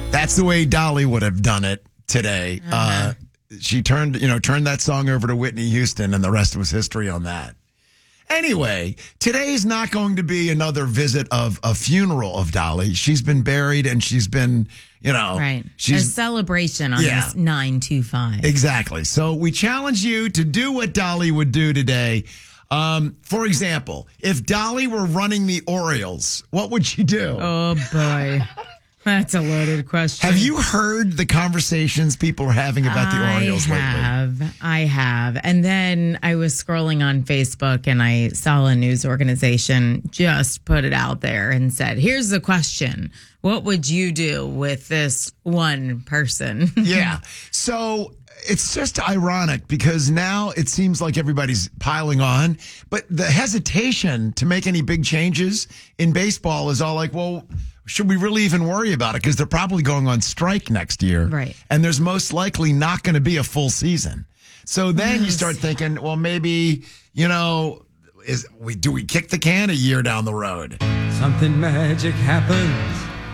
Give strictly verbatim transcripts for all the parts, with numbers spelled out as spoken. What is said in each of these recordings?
That's the way Dolly would have done it today. Uh-huh. Uh, she turned, you know, turned that song over to Whitney Houston, and the rest was history on that. Anyway, today's not going to be another visit of a funeral of Dolly. She's been buried, and she's been, you know, right. She's a celebration on yeah. this nine two five. Exactly. So we challenge you to do what Dolly would do today. Um, for example, if Dolly were running the Orioles, what would she do? Oh, boy. That's a loaded question. Have you heard the conversations people are having about the Orioles I lately? I have. I have. And then I was scrolling on Facebook and I saw a news organization just put it out there and said, here's the question. What would you do with this one person? Yeah. So it's just ironic because now it seems like everybody's piling on, but the hesitation to make any big changes in baseball is all like, well, should we really even worry about it? Because they're probably going on strike next year. Right. And there's most likely not going to be a full season. So then yes. you start thinking, well, maybe, you know, is we do we kick the can a year down the road? Something magic happens.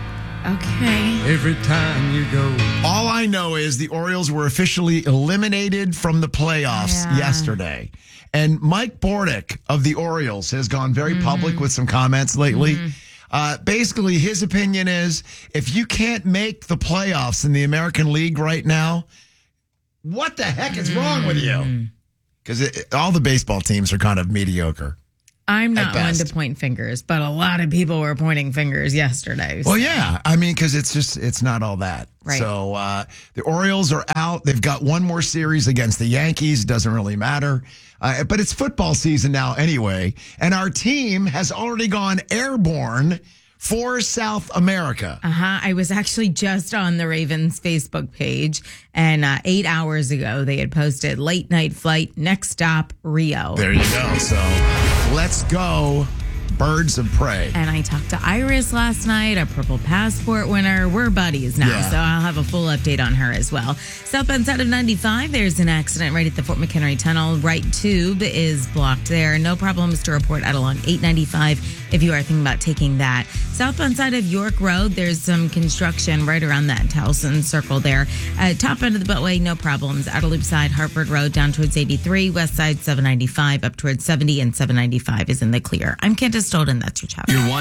Okay. Every time you go. All I know is the Orioles were officially eliminated from the playoffs yeah. yesterday. And Mike Bordick of the Orioles has gone very mm-hmm. public with some comments lately. Mm-hmm. Uh, basically, his opinion is if you can't make the playoffs in the American League right now, what the heck is wrong with you? Because all the baseball teams are kind of mediocre. I'm not one to point fingers, but a lot of people were pointing fingers yesterday. So. Well, yeah. I mean, because it's just, it's not all that. Right. So uh, the Orioles are out. They've got one more series against the Yankees. Doesn't really matter. Uh, but it's football season now anyway. And our team has already gone airborne for South America. Uh-huh. I was actually just on the Ravens Facebook page, and uh, eight hours ago they had posted late night flight, next stop, Rio. There you go. So let's go, Birds of Prey. And I talked to Iris last night, a Purple Passport winner. We're buddies now, yeah. so I'll have a full update on her as well. Southbound side of ninety-five, there's an accident right at the Fort McHenry Tunnel. Right tube is blocked there. No problems to report out along eight ninety-five if you are thinking about taking that. Southbound side of York Road, there's some construction right around that Towson Circle there. Uh, top end of the Beltway, no problems. Outer Loop side, Hartford Road down towards eighty-three. West side, seven ninety-five up towards seventy, and seven ninety-five is in the clear. I'm Candace Stolden. That's your chat. You're one.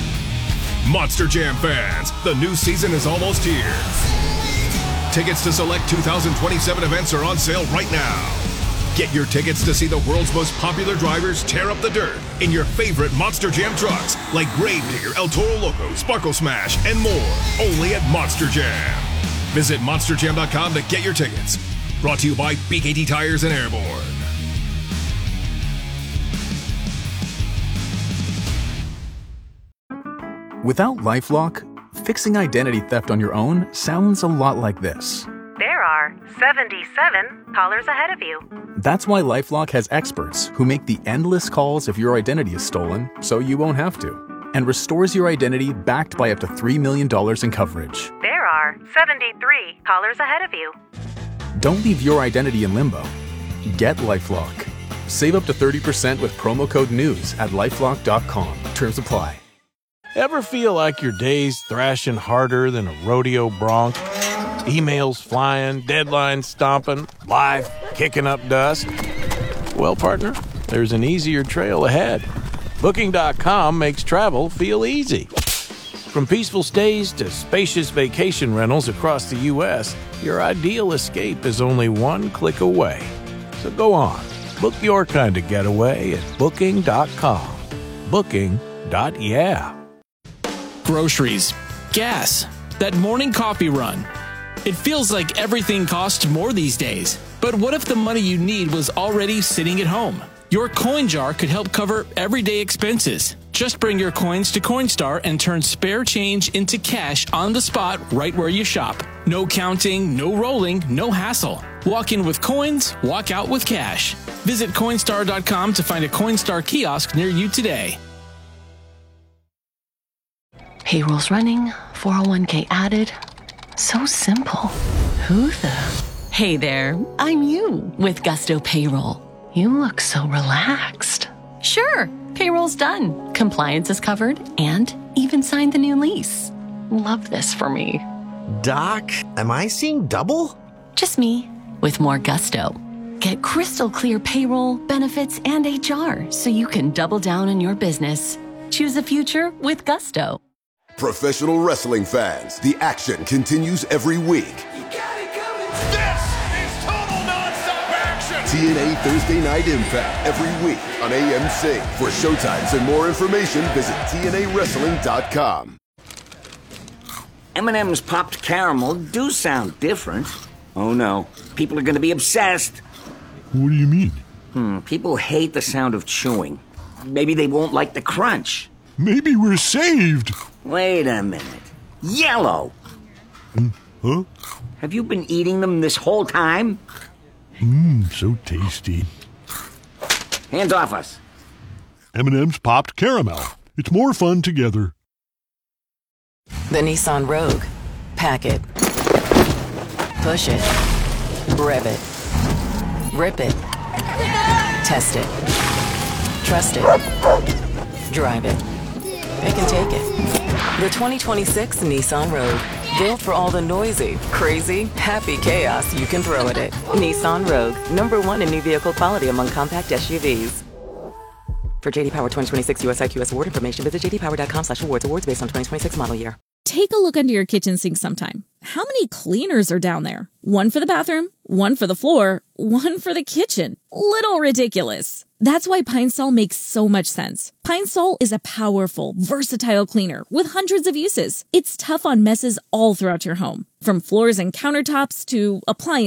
Monster Jam fans, the new season is almost here. Tickets to select two thousand twenty-seven events are on sale right now. Get your tickets to see the world's most popular drivers tear up the dirt in your favorite Monster Jam trucks like Gravedigger, El Toro Loco, Sparkle Smash, and more. Only at Monster Jam. Visit monster jam dot com to get your tickets. Brought to you by B K T Tires and Airborne. Without LifeLock, fixing identity theft on your own sounds a lot like this. There are seventy-seven callers ahead of you. That's why LifeLock has experts who make the endless calls if your identity is stolen so you won't have to, and restores your identity backed by up to three million dollars in coverage. There are seventy-three callers ahead of you. Don't leave your identity in limbo. Get LifeLock. Save up to thirty percent with promo code NEWS at lifelock dot com. Terms apply. Ever feel like your day's thrashing harder than a rodeo bronc? Emails flying, deadlines stomping, life kicking up dust? Well, partner, there's an easier trail ahead. Booking dot com makes travel feel easy. From peaceful stays to spacious vacation rentals across the U S, your ideal escape is only one click away. So go on, book your kind of getaway at booking dot com. Booking. Yeah. Groceries, gas, that morning coffee run. It feels like everything costs more these days. But what if the money you need was already sitting at home? Your coin jar could help cover everyday expenses. Just bring your coins to Coinstar and turn spare change into cash on the spot right where you shop. No counting, no rolling, no hassle. Walk in with coins, walk out with cash. Visit Coinstar dot com to find a Coinstar kiosk near you today. Payroll's running, four oh one k added. So simple. Who the? Hey there, I'm you with Gusto Payroll. You look so relaxed. Sure, payroll's done. Compliance is covered and even signed the new lease. Love this for me. Doc, am I seeing double? Just me, with more gusto. Get crystal clear payroll, benefits, and H R so you can double down in your business. Choose a future with gusto. Professional wrestling fans, the action continues every week. This is total nonstop action. T N A Thursday Night Impact every week on A M C. For showtimes and more information, visit T N A wrestling dot com. M and M's popped caramel do sound different. Oh no, people are going to be obsessed. What do you mean? Hmm, people hate the sound of chewing. Maybe they won't like the crunch. Maybe we're saved. Wait a minute. Yellow. Mm, huh? Have you been eating them this whole time? Mmm, so tasty. Hands off us. M and M's popped caramel. It's more fun together. The Nissan Rogue. Pack it. Push it. Rev it. Rip it. Test it. Trust it. Drive it. It can take it. The twenty twenty-six Nissan Rogue. Built for all the noisy, crazy, happy chaos you can throw at it. Nissan Rogue. Number one in new vehicle quality among compact S U Vs. For J D Power twenty twenty-six U S I Q S award information, visit j d power dot com slash awards. Awards based on twenty twenty-six model year. Take a look under your kitchen sink sometime. How many cleaners are down there? One for the bathroom, one for the floor, one for the kitchen. Little ridiculous. That's why Pine Sol makes so much sense. Pine Sol is a powerful, versatile cleaner with hundreds of uses. It's tough on messes all throughout your home, from floors and countertops to appliances.